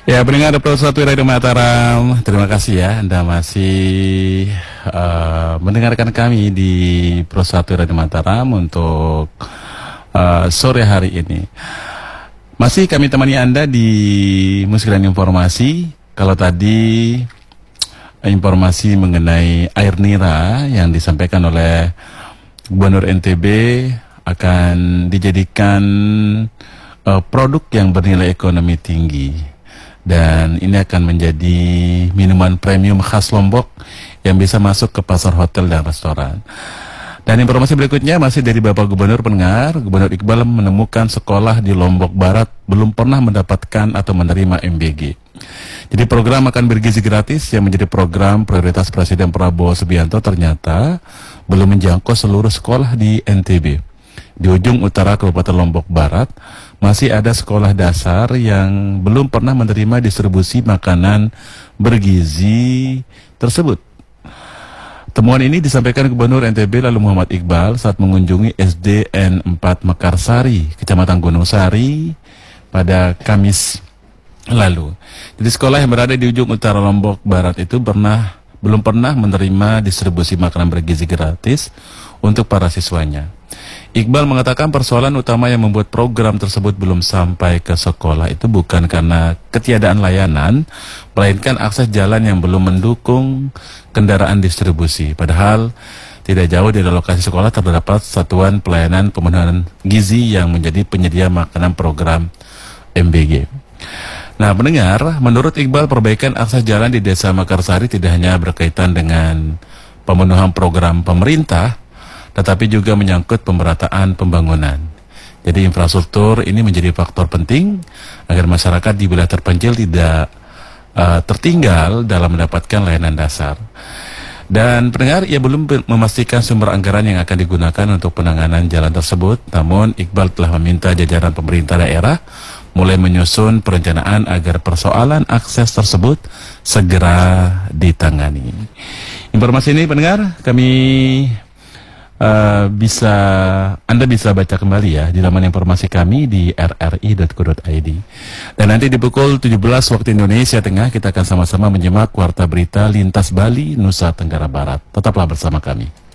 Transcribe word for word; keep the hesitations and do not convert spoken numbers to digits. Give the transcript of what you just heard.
Ya, pendengar Pro satu Radio Mataram, terima kasih ya Anda masih uh, mendengarkan kami di Pro satu Radio Mataram untuk uh, sore hari ini. Masih kami temani Anda di musik dan informasi. Kalau tadi informasi mengenai air nira yang disampaikan oleh Gubernur N T B akan dijadikan uh, produk yang bernilai ekonomi tinggi. Dan ini akan menjadi minuman premium khas Lombok yang bisa masuk ke pasar hotel dan restoran. Dan informasi berikutnya masih dari Bapak Gubernur pendengar. Gubernur Iqbal menemukan sekolah di Lombok Barat belum pernah mendapatkan atau menerima M B G. Jadi program Makan Bergizi Gratis yang menjadi program prioritas Presiden Prabowo Subianto ternyata belum menjangkau seluruh sekolah di N T B. Di ujung utara Kabupaten Lombok Barat masih ada sekolah dasar yang belum pernah menerima distribusi makanan bergizi tersebut. Temuan ini disampaikan Gubernur N T B lalu Muhammad Iqbal saat mengunjungi S D N empat Mekarsari, Kecamatan Gunung Sari pada Kamis lalu. Jadi sekolah yang berada di ujung utara Lombok Barat itu pernah belum pernah menerima distribusi makanan bergizi gratis untuk para siswanya. Iqbal mengatakan persoalan utama yang membuat program tersebut belum sampai ke sekolah itu bukan karena ketiadaan layanan, melainkan akses jalan yang belum mendukung kendaraan distribusi. Padahal tidak jauh dari lokasi sekolah terdapat satuan pelayanan pemenuhan gizi yang menjadi penyedia makanan program M B G. Nah, pendengar, menurut Iqbal perbaikan akses jalan di Desa Mekarsari tidak hanya berkaitan dengan pemenuhan program pemerintah, tetapi juga menyangkut pemerataan pembangunan. Jadi infrastruktur ini menjadi faktor penting agar masyarakat di wilayah terpencil tidak uh, tertinggal dalam mendapatkan layanan dasar. Dan pendengar, ia belum memastikan sumber anggaran yang akan digunakan untuk penanganan jalan tersebut. Namun Iqbal telah meminta jajaran pemerintah daerah mulai menyusun perencanaan agar persoalan akses tersebut segera ditangani. Informasi ini pendengar kami Uh, bisa Anda bisa baca kembali ya di laman informasi kami di r r i dot co dot i d. Dan nanti di pukul tujuh belas waktu Indonesia Tengah kita akan sama-sama menyimak Warta Berita Lintas Bali Nusa Tenggara Barat. Tetaplah bersama kami.